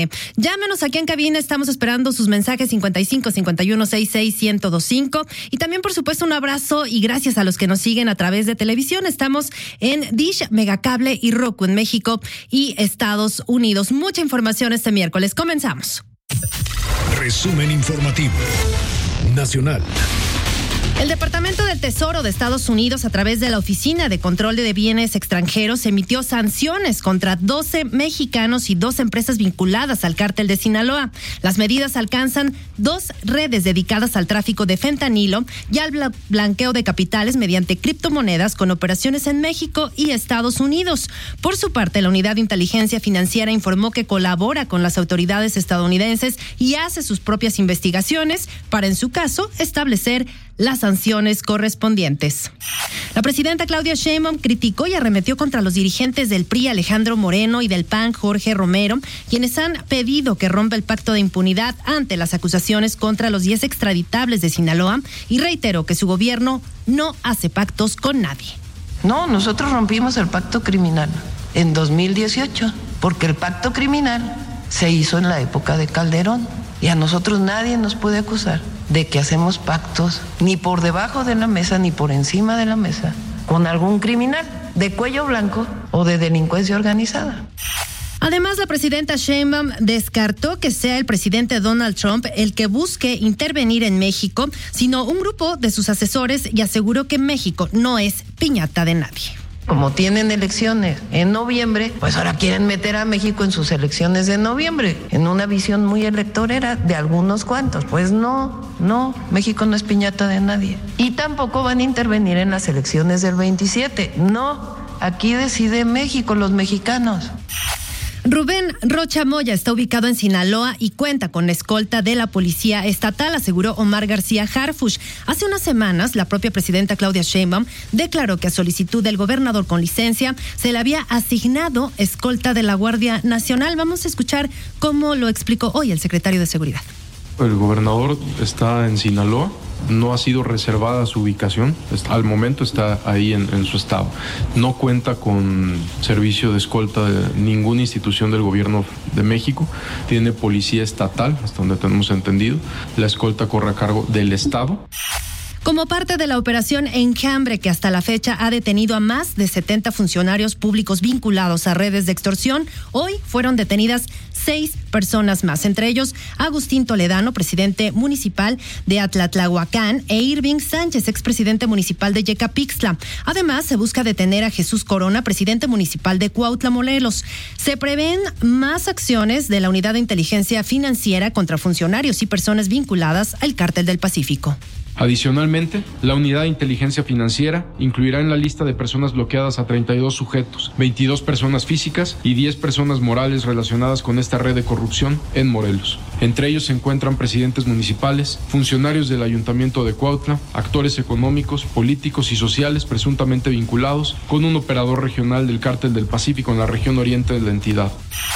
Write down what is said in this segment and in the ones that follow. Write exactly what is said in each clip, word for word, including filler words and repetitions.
Llámenos aquí en cabina, estamos esperando sus mensajes cincuenta y cinco, cincuenta y uno, sesenta y seis, ciento veinticinco. Y también, por supuesto, un abrazo y gracias a los que nos siguen a través de televisión. Estamos en Dish, Megacable y Roku en México y Estados Unidos. Mucha información este miércoles. Comenzamos. Resumen informativo nacional. El Departamento del Tesoro de Estados Unidos, a través de la Oficina de Control de Bienes Extranjeros, emitió sanciones contra doce mexicanos y dos empresas vinculadas al cártel de Sinaloa. Las medidas alcanzan dos redes dedicadas al tráfico de fentanilo y al blanqueo de capitales mediante criptomonedas con operaciones en México y Estados Unidos. Por su parte, la Unidad de Inteligencia Financiera informó que colabora con las autoridades estadounidenses y hace sus propias investigaciones para, en su caso, establecer las sanciones correspondientes. La presidenta Claudia Sheinbaum criticó y arremetió contra los dirigentes del P R I, Alejandro Moreno, y del P A N, Jorge Romero, quienes han pedido que rompa el pacto de impunidad ante las acusaciones contra los diez extraditables de Sinaloa, y reiteró que su gobierno no hace pactos con nadie. No, nosotros rompimos el pacto criminal en dos mil dieciocho, porque el pacto criminal se hizo en la época de Calderón, y a nosotros nadie nos puede acusar de que hacemos pactos ni por debajo de la mesa ni por encima de la mesa con algún criminal de cuello blanco o de delincuencia organizada. Además, la presidenta Sheinbaum descartó que sea el presidente Donald Trump el que busque intervenir en México, sino un grupo de sus asesores, y aseguró que México no es piñata de nadie. Como tienen elecciones en noviembre, pues ahora quieren meter a México en sus elecciones de noviembre, en una visión muy electorera de algunos cuantos. Pues no, no, México no es piñata de nadie. Y tampoco van a intervenir en las elecciones del veintisiete. No, aquí decide México, los mexicanos. Rubén Rocha Moya está ubicado en Sinaloa y cuenta con la escolta de la policía estatal, aseguró Omar García Harfuch. Hace unas semanas, la propia presidenta Claudia Sheinbaum declaró que a solicitud del gobernador con licencia se le había asignado escolta de la Guardia Nacional. Vamos a escuchar cómo lo explicó hoy el secretario de Seguridad. El gobernador está en Sinaloa, no ha sido reservada su ubicación, al momento está ahí en, en su estado. No cuenta con servicio de escolta de ninguna institución del gobierno de México, tiene policía estatal, hasta donde tenemos entendido, la escolta corre a cargo del estado. Como parte de la operación Enjambre, que hasta la fecha ha detenido a más de setenta funcionarios públicos vinculados a redes de extorsión, hoy fueron detenidas seis personas más, entre ellos Agustín Toledano, presidente municipal de Atlatlahuacán, e Irving Sánchez, expresidente municipal de Yecapixtla. Además, se busca detener a Jesús Corona, presidente municipal de Cuautla, Morelos. Se prevén más acciones de la Unidad de Inteligencia Financiera contra funcionarios y personas vinculadas al Cártel del Pacífico. Adicionalmente, la Unidad de Inteligencia Financiera incluirá en la lista de personas bloqueadas a treinta y dos sujetos, veintidós personas físicas y diez personas morales relacionadas con esta red de corrupción en Morelos. Entre ellos se encuentran presidentes municipales, funcionarios del Ayuntamiento de Cuautla, actores económicos, políticos y sociales presuntamente vinculados con un operador regional del Cártel del Pacífico en la región oriente de la entidad.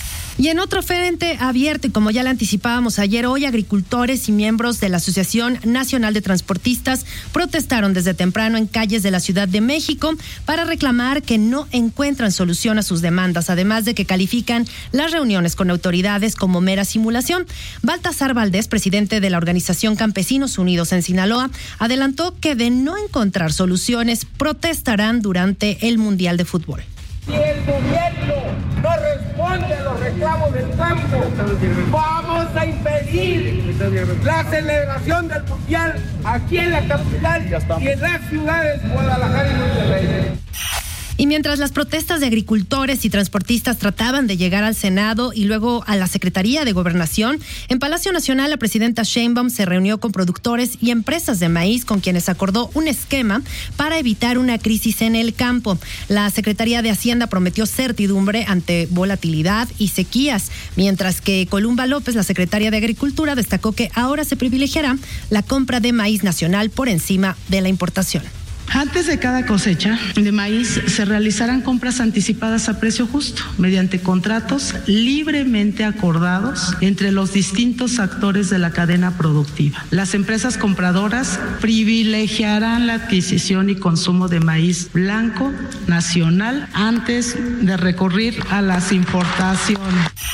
Y en otro frente abierto, y como ya le anticipábamos ayer, hoy agricultores y miembros de la Asociación Nacional de Transportistas protestaron desde temprano en calles de la Ciudad de México para reclamar que no encuentran solución a sus demandas, además de que califican las reuniones con autoridades como mera simulación. Baltasar Valdés, presidente de la organización Campesinos Unidos en Sinaloa, adelantó que de no encontrar soluciones protestarán durante el Mundial de Fútbol. Si el gobierno no responde a los reclamos del campo, vamos a impedir la celebración del Mundial aquí en la capital y en las ciudades Guadalajara y Monterrey. Y mientras las protestas de agricultores y transportistas trataban de llegar al Senado y luego a la Secretaría de Gobernación, en Palacio Nacional la presidenta Sheinbaum se reunió con productores y empresas de maíz con quienes acordó un esquema para evitar una crisis en el campo. La Secretaría de Hacienda prometió certidumbre ante volatilidad y sequías, mientras que Columba López, la secretaria de Agricultura, destacó que ahora se privilegiará la compra de maíz nacional por encima de la importación. Antes de cada cosecha de maíz se realizarán compras anticipadas a precio justo mediante contratos libremente acordados entre los distintos actores de la cadena productiva. Las empresas compradoras privilegiarán la adquisición y consumo de maíz blanco nacional antes de recurrir a las importaciones.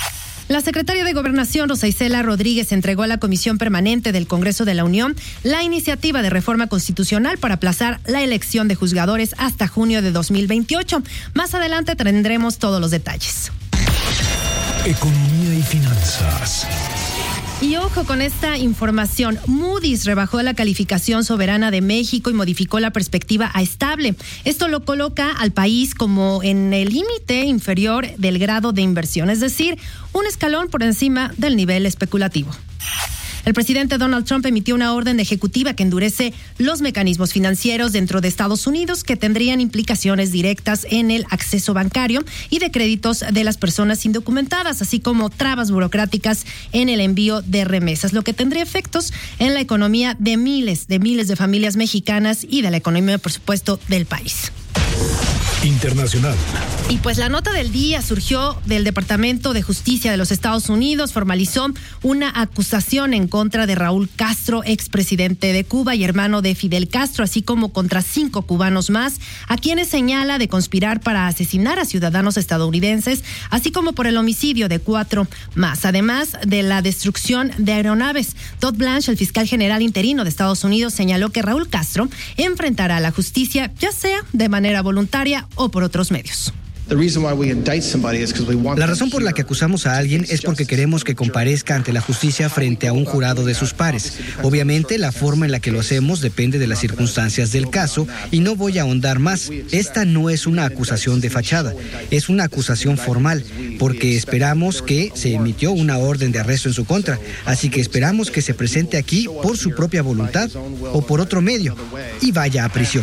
La secretaria de Gobernación, Rosa Isela Rodríguez, entregó a la Comisión Permanente del Congreso de la Unión la iniciativa de reforma constitucional para aplazar la elección de juzgadores hasta junio de dos mil veintiocho. Más adelante tendremos todos los detalles. Economía y finanzas. Y ojo con esta información, Moody's rebajó la calificación soberana de México y modificó la perspectiva a estable. Esto lo coloca al país como en el límite inferior del grado de inversión, es decir, un escalón por encima del nivel especulativo. El presidente Donald Trump emitió una orden ejecutiva que endurece los mecanismos financieros dentro de Estados Unidos que tendrían implicaciones directas en el acceso bancario y de créditos de las personas indocumentadas, así como trabas burocráticas en el envío de remesas, lo que tendría efectos en la economía de miles de miles de familias mexicanas y de la economía, por supuesto, del país. Internacional. Y pues la nota del día surgió del Departamento de Justicia de los Estados Unidos, formalizó una acusación en contra de Raúl Castro, expresidente de Cuba y hermano de Fidel Castro, así como contra cinco cubanos más, a quienes señala de conspirar para asesinar a ciudadanos estadounidenses, así como por el homicidio de cuatro más, además de la destrucción de aeronaves. Todd Blanche, el fiscal general interino de Estados Unidos, señaló que Raúl Castro enfrentará a la justicia, ya sea de manera voluntaria o por otros medios. La razón por la que acusamos a alguien es porque queremos que comparezca ante la justicia frente a un jurado de sus pares. Obviamente, la forma en la que lo hacemos depende de las circunstancias del caso y no voy a ahondar más. Esta no es una acusación de fachada, es una acusación formal, porque esperamos que se emitió una orden de arresto en su contra, así que esperamos que se presente aquí por su propia voluntad o por otro medio y vaya a prisión.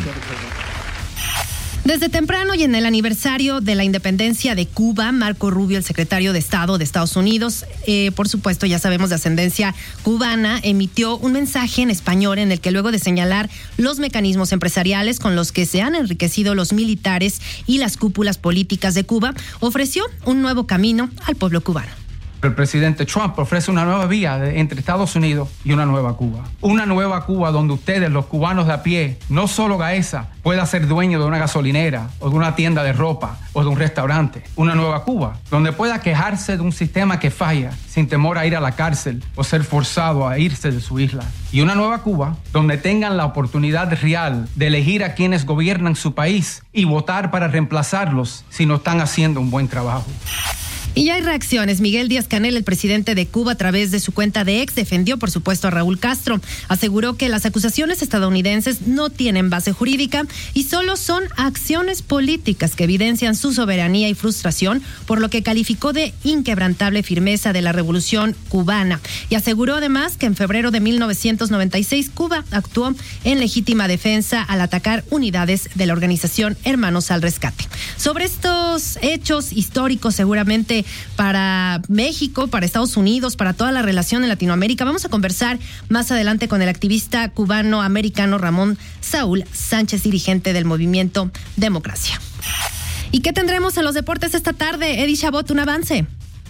Desde temprano y en el aniversario de la independencia de Cuba, Marco Rubio, el secretario de Estado de Estados Unidos, eh, por supuesto ya sabemos de ascendencia cubana, emitió un mensaje en español en el que luego de señalar los mecanismos empresariales con los que se han enriquecido los militares y las cúpulas políticas de Cuba, ofreció un nuevo camino al pueblo cubano. El presidente Trump ofrece una nueva vía de, entre Estados Unidos y una nueva Cuba. Una nueva Cuba donde ustedes, los cubanos de a pie, no solo Gaesa, pueda ser dueño de una gasolinera o de una tienda de ropa o de un restaurante. Una nueva Cuba donde pueda quejarse de un sistema que falla sin temor a ir a la cárcel o ser forzado a irse de su isla. Y una nueva Cuba donde tengan la oportunidad real de elegir a quienes gobiernan su país y votar para reemplazarlos si no están haciendo un buen trabajo. Y ya hay reacciones. Miguel Díaz-Canel, el presidente de Cuba, a través de su cuenta de X, defendió, por supuesto, a Raúl Castro. Aseguró que las acusaciones estadounidenses no tienen base jurídica y solo son acciones políticas que evidencian su soberanía y frustración, por lo que calificó de inquebrantable firmeza de la revolución cubana. Y aseguró además que en febrero de mil novecientos noventa y seis Cuba actuó en legítima defensa al atacar unidades de la organización Hermanos al Rescate. Sobre estos hechos históricos, seguramente para México, para Estados Unidos, para toda la relación en Latinoamérica. Vamos a conversar más adelante con el activista cubano-americano Ramón Saúl Sánchez, dirigente del movimiento Democracia. ¿Y qué tendremos en los deportes esta tarde? Eddie Chabot, un avance.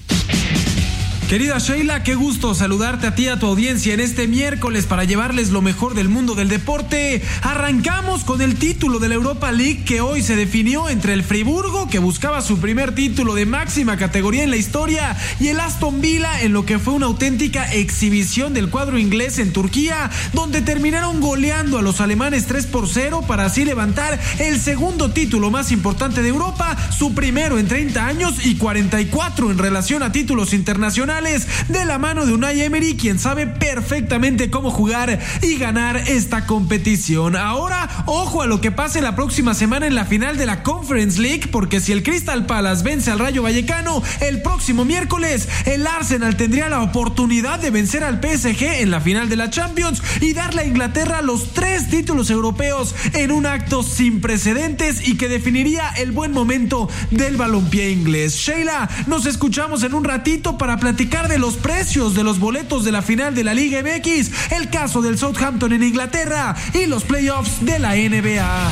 Querida Sheila, qué gusto saludarte a ti y a tu audiencia en este miércoles para llevarles lo mejor del mundo del deporte. Arrancamos con el título de la Europa League que hoy se definió entre el Friburgo, que buscaba su primer título de máxima categoría en la historia, y el Aston Villa, en lo que fue una auténtica exhibición del cuadro inglés en Turquía, donde terminaron goleando a los alemanes tres por cero para así levantar el segundo título más importante de Europa, su primero en treinta años y cuarenta y cuatro en relación a títulos internacionales, de la mano de Unai Emery, quien sabe perfectamente cómo jugar y ganar esta competición. Ahora, ojo a lo que pase la próxima semana en la final de la Conference League, porque si el Crystal Palace vence al Rayo Vallecano el próximo miércoles, el Arsenal tendría la oportunidad de vencer al P S G en la final de la Champions y darle a Inglaterra los tres títulos europeos en un acto sin precedentes y que definiría el buen momento del balompié inglés. Sheila, nos escuchamos en un ratito para platicar de los precios de los boletos de la final de la Liga M X, el caso del Southampton en Inglaterra y los playoffs de la N B A.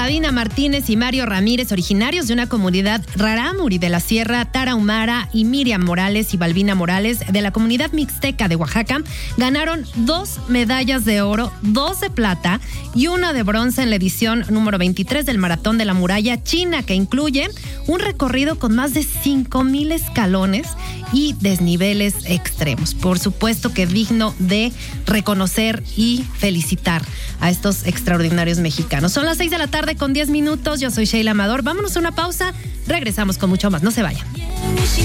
Sabina Martínez y Mario Ramírez, originarios de una comunidad rarámuri de la Sierra Tarahumara, y Miriam Morales y Balbina Morales de la comunidad mixteca de Oaxaca, ganaron dos medallas de oro, dos de plata y una de bronce en la edición número veintitrés del Maratón de la Muralla China, que incluye un recorrido con más de cinco mil escalones y desniveles extremos. Por supuesto que digno de reconocer y felicitar a estos extraordinarios mexicanos. Son las seis de la tarde con diez minutos. Yo soy Sheila Amador. Vámonos a una pausa. Regresamos con mucho más. No se vayan.